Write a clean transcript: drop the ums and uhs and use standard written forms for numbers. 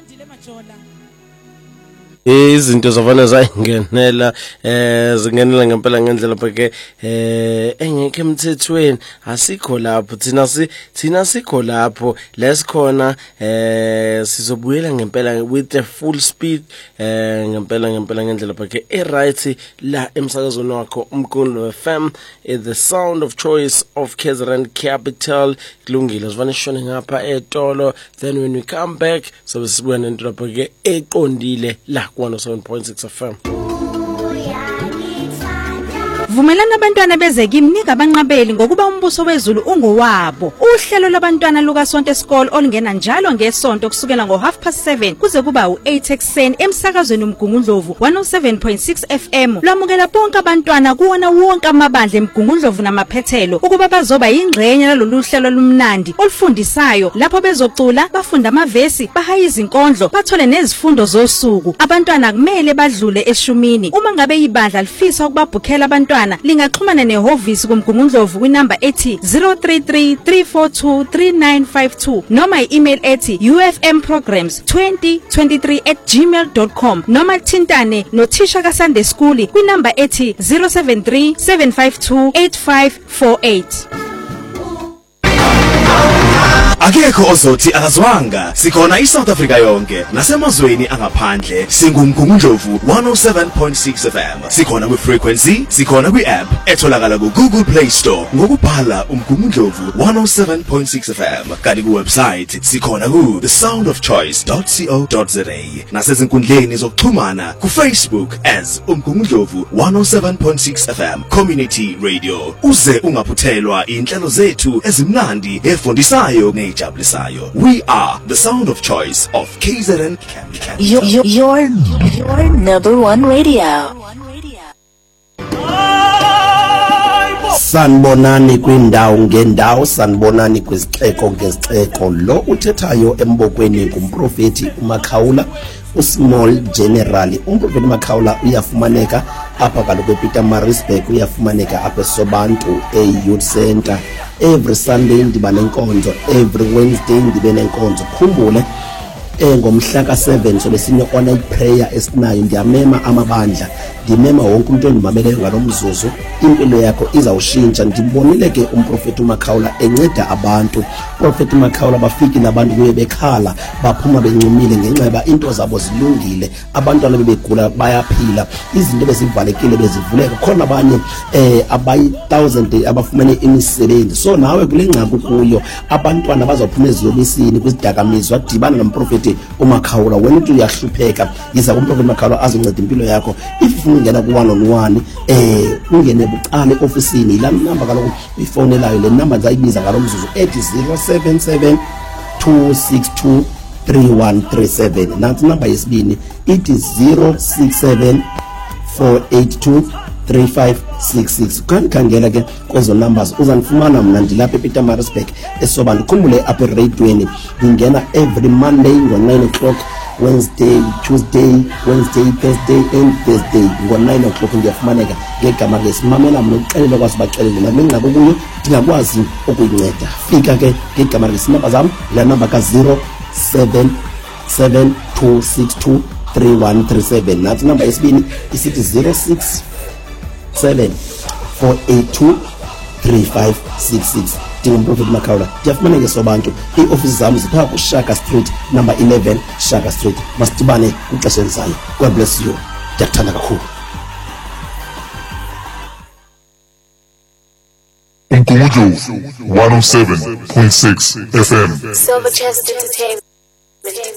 Dile Majola. Izinto zavana zayingenela zingenela ngempela ngendlela pheke engeke emthethweni asikho lapho thina sikho lapho lesikhona sizobuyela ngempela with the full speed ngempela ngendlela pheke right la emsakazweni wakho Umkhumbulo FM the sound of choice of KZN Capital kulungile sivane shone ngapha etolo then when we come back so sibuya nento lapho ke eqondile la 107.6 FM. Vumelana abantwana bezeke imnika abanqabeli ngokuba umbuso wezulu ungowabo. Uhlelo labantwana luka Sonto School olungena njalo ngesonto kusukela ngo7:30 kuze kuba u8 ekseni emsakazweni uMgungundlovu 107.6 FM. Lwamukela bonke abantwana kuwona wonke amabandla eMgungundlovu namaphethelo ukuba bazoba ingxenye lalolu hlelo lumnandi olufundisayo lapho bezocula, bafunda amavesi, bahaya izinkondlo, bathole nezifundo zosuku. Abantwana kumele badlule eshumini. Uma ngabe ibandla lifisa ukubabhukhela abantwana lingaxhumana nehovisi kuMgungundlovu kwinamba ethi 033 342 3952 noma i-email ethi ufmprograms2023@gmail.com noma thintane nothisha kaSunday School kwinamba ethi 073 752 8548. Akekho ozothi akazwanga sikhona iSouth Africa yonke nasemazweni angaphandle singumgungundlovu 107.6 FM sikhona kwi-frequency sikhona kwi-app etholakala ku-Google Play Store ngokubhala umgungundlovu 107.6 FM kanti ku-website sikhona ku thesoundofchoice.co.za nasezinkundleni zokuxhumana ku-Facebook as umgungundlovu 107.6 FM Community Radio uze ungaphuthelwa inhlelo zethu ezimnandi efundisayo nejabulisayo. We are the sound of choice of KZN Capital. Your number one radio. Sanibonani kwindawo ngendawo, sanibonani kwizixeko ngezixeko. Lo uthethayo embokweni kumprofeti uMakhawula, uSmall General. Umprofeti uMakhawula uyafumaneka apha kaloku ePietermaritzburg, uyafumaneka apha eSobantu eYouth Center. Every Sunday ndiba nenkonzo, every Wednesday ndibe nenkonzo. Khumbule ngomhla ka7 so lesinye online prayer esinayo, ndiyamema amabandla, ndimema wonke umuntu ondimameleyo ngalomzuzu, impilo yakho izawushintsha. Ndibonile ke umprofeti uMakhawula enceda abantu. Umprofeti uMakhawula bafiki nabantu kuye bekhala, baphuma bencumile ngenxeba into zabo zilungile, abantwana bebegula bayaphila, izinto bezivalekile bezivuleka, khona abanye abayi1000 abafumene imisebenzi. So nawe kule ngcaku kuyo abantwana bazawuphuma eziyobisini kwizidakamizwa, dibana nomprofeti uMakhawula. Wena uthi uyahlupheka, yiza kumprofeti uMakhawula azonceda impilo yakho. If ungena ku1-on-1 ungene bucala eofisini, la number kaloku uyifonelayo, le number zayibiza ngalomzuzu ethi 077 262 3137. nansi number yesibini ithi 067 482 3566. Kankhangela ke kwezo numbers uzanifumana mna ndilapha ePietermaritzburg eSobantu. Khumbule apha eRadioweni ngingena every Monday ngo9 o'clock, Wednesday, Tuesday, Thursday and Thursday ngo9 o'clock ndiyafumaneka ngegama lesimamela mna uxelele kwasibaxelele nami ngingako kuyo ndingakwazi ukuyinceda. Fika ke ngegama lesinamba zam, la number ka077 262 3137. nansi number yesibini isithi 067 482 3566. Ndingumprofeti Makhawula, ndiyafumaneka eSobantu. Iofisi zam zipha kuShaka Street number 11 Shaka Street. Masidibane kwixesha elizayo. God bless you. Ndiyakuthanda kakhulu. Umkhumbulo 107.6 FM. Silver Chest Entertainment.